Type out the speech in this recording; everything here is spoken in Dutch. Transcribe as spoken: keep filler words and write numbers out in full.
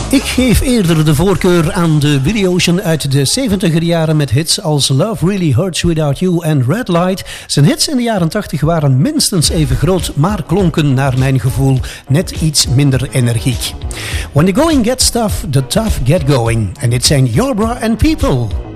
Ik geef eerder de voorkeur aan de Billy Ocean uit de zeventiger jaren met hits als Love Really Hurts Without You en Red Light. Zijn hits in de jaren tachtig waren minstens even groot, maar klonken naar mijn gevoel net iets minder energiek. When the going gets tough, the tough get going. En dit zijn Yarborough and People.